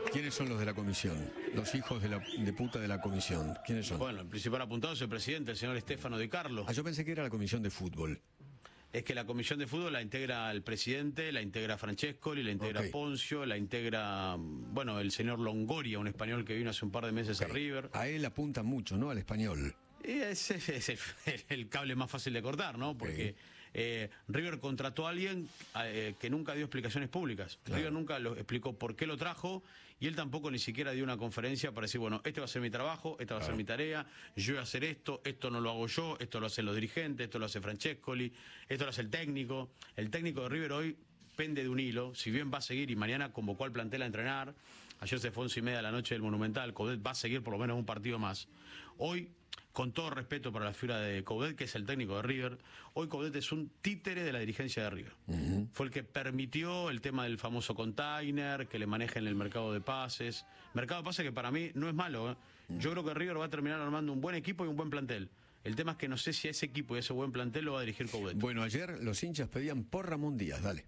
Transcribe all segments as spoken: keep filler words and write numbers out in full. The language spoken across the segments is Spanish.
¿Quiénes son los de la comisión? Los hijos de, la, de puta de la comisión. ¿Quiénes son? Bueno, el principal apuntado es el presidente, el señor Estefano de Carlo. Ah, yo pensé que era la comisión de fútbol. Es que la comisión de fútbol la integra el presidente, la integra Francescoli, la integra Okay. Poncio, la integra, bueno, el señor Longoria, un español que vino hace un par de meses Okay. a River. A él apunta mucho, ¿no? Al español. Y ese es el, el cable más fácil de cortar, ¿no? Porque eh, River contrató a alguien eh, que nunca dio explicaciones públicas. Claro. River nunca lo explicó por qué lo trajo y él tampoco ni siquiera dio una conferencia para decir, bueno, este va a ser mi trabajo, esta va a Claro. ser mi tarea, yo voy a hacer esto, esto no lo hago yo, esto lo hacen los dirigentes, esto lo hace Francescoli, esto lo hace el técnico. El técnico de River hoy pende de un hilo, si bien va a seguir y mañana convocó al plantel a entrenar, ayer se fue once y media de la noche del Monumental, Coudet va a seguir por lo menos un partido más. Hoy, con todo respeto para la figura de Coudet, que es el técnico de River, hoy Coudet es un títere de la dirigencia de River. Uh-huh. Fue el que permitió el tema del famoso container, que le manejen el mercado de pases. Mercado de pases que para mí no es malo, ¿eh? Yo creo que River va a terminar armando un buen equipo y un buen plantel. El tema es que no sé si a ese equipo y a ese buen plantel lo va a dirigir Coudet. Bueno, ayer los hinchas pedían por Ramón Díaz, dale.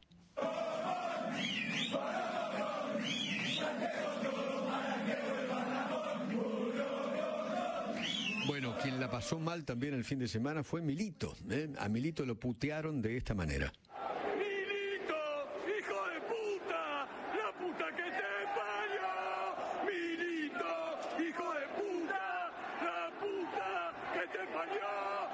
Bueno, quien la pasó mal también el fin de semana fue Milito, ¿eh? A Milito lo putearon de esta manera.